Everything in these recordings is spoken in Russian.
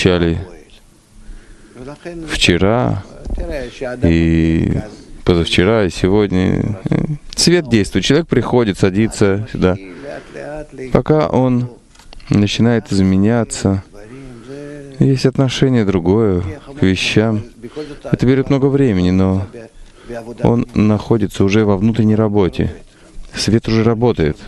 изучали вчера и позавчера, и сегодня. Свет действует. Человек приходит, садится сюда. Пока он начинает изменяться, есть отношение другое к вещам. Это берет много времени, но он находится уже во внутренней работе. Свет уже работает.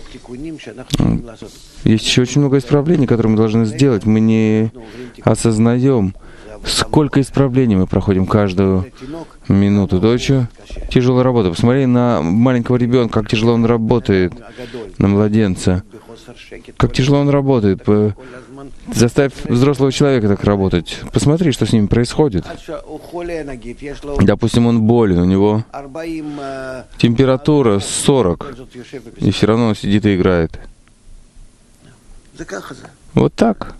Есть еще очень много исправлений, которые мы должны сделать. Мы не осознаем, сколько исправлений мы проходим каждую минуту. Это очень тяжелая работа. Посмотри на маленького ребенка, как тяжело он работает, на младенца. Как тяжело он работает. Заставь взрослого человека так работать. Посмотри, что с ним происходит. Допустим, он болен, у него температура 40, и все равно он сидит и играет. Вот так.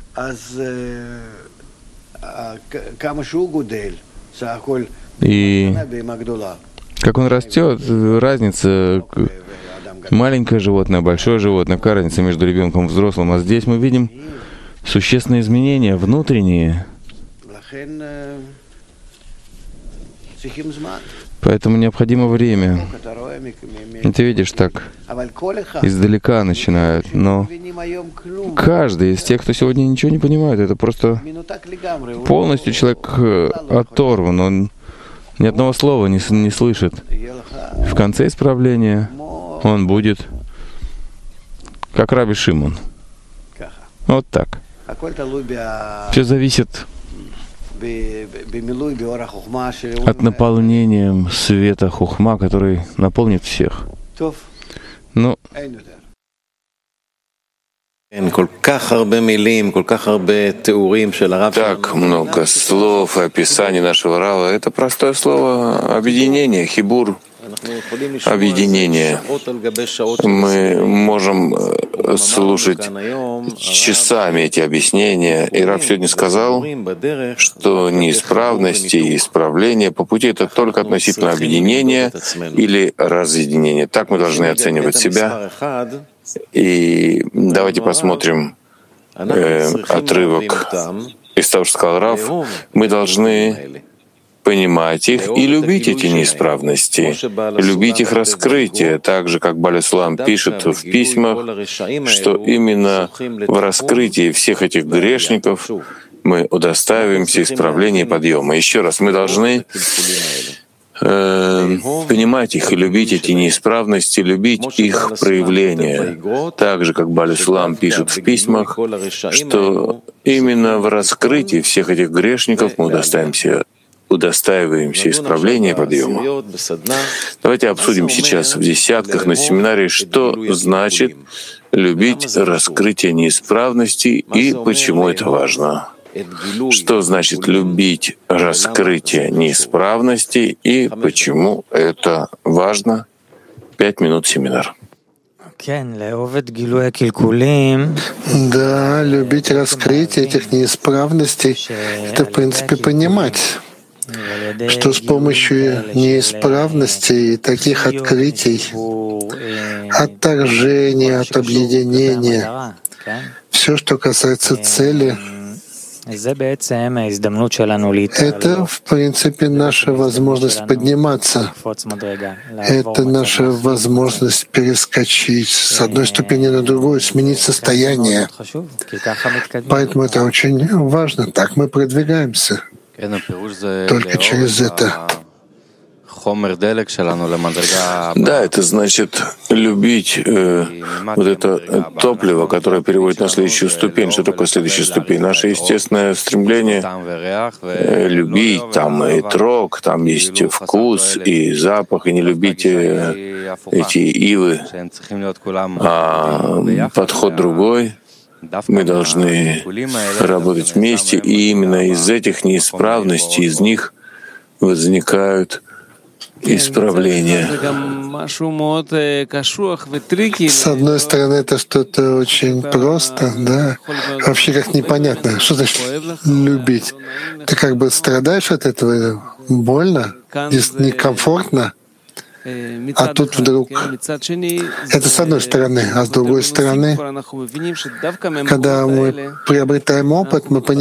И как он растет, разница, маленькое животное, большое животное, какая разница между ребенком и взрослым. А здесь мы видим существенные изменения внутренние. Поэтому необходимо время. И ты видишь, так издалека начинают. Но каждый из тех, кто сегодня ничего не понимает, это просто полностью человек оторван. Он ни одного слова не слышит. В конце исправления он будет как Раби Шимон. Вот так. Все зависит от наполнения света хухма, который наполнит всех. Ну, так много слов и описаний нашего Рава. Это простое слово объединение, хибур. Объединение. Мы можем слушать часами эти объяснения. И Рав сегодня сказал, что неисправности и исправления по пути — это только относительно объединения или разъединения. Так мы должны оценивать себя. И давайте посмотрим отрывок из того, что сказал Рав. Мы должны понимать их и любить эти неисправности, любить их раскрытие, так же, как Баль Сулам пишет в письмах, что именно в раскрытии всех этих грешников мы удостаиваемся исправления и подъема. Еще раз, мы должны понимать их и любить эти неисправности, любить их проявления. Так же, как Баль Сулам пишет в письмах, что именно в раскрытии всех этих грешников мы удостаиваемся исправления и подъема. Давайте обсудим сейчас в десятках на семинаре, что значит любить раскрытие неисправностей и почему это важно. Что значит любить раскрытие неисправностей и почему это важно? 5 минут семинар. Да, любить раскрытие этих неисправностей — это, в принципе, понимать, что с помощью неисправностей и таких открытий, отторжения от объединения, все, что касается цели, это, в принципе, наша возможность подниматься. Это наша возможность перескочить с одной ступени на другую, сменить состояние. Поэтому это очень важно. Так мы продвигаемся. Только через это. Да, это значит любить вот это топливо, которое переводит на следующую ступень. Что такое следующая ступень? Наше естественное стремление любить, там и трог, там есть вкус и запах, и не любить эти ивы. А подход другой. Мы должны работать вместе, и именно из этих неисправностей, из них возникают исправления. С одной стороны, это что-то очень просто, да, вообще как непонятно. Что значит любить? Ты как бы страдаешь от этого, больно, некомфортно, а тут вдруг это с одной стороны, а с другой стороны, когда мы приобретаем опыт, мы понимаем,